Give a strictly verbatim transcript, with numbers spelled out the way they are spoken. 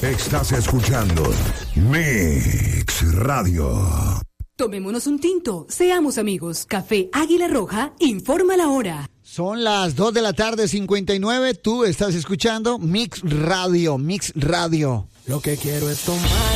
Estás escuchando Mix Radio. Tomémonos un tinto, seamos amigos. Café Águila Roja informa la hora. Son las dos de la tarde, cincuenta y nueve. Tú estás escuchando Mix Radio, Mix Radio. Lo que quiero es tomar.